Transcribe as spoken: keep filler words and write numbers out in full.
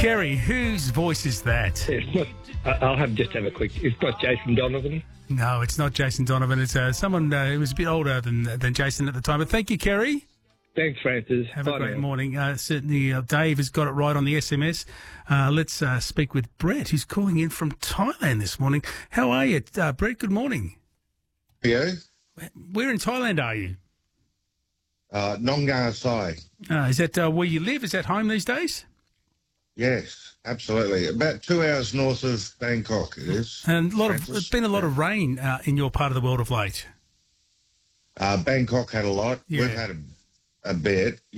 Kerry, whose voice is that? It's not, I- I'll have just have a quick. It's not Jason Donovan. No, it's not Jason Donovan. It's uh, someone uh, who was a bit older than than Jason at the time. But thank you, Kerry. Thanks, Francis. Have Bye a great now. morning. Uh, certainly, uh, Dave has got it right on the S M S. Uh, let's uh, speak with Brett, who's calling in from Thailand this morning. How are you, uh, Brett? Good morning. Yeah, Where in Thailand are you? uh, Nongar Sai. Uh, is that uh, where you live? Is that home these days? Yes, absolutely. About two hours north of Bangkok, it is. And a lot of, Francis. there's been a lot of rain uh, in your part of the world of late. Uh, Bangkok had a lot. Yeah. We've had a, a bit.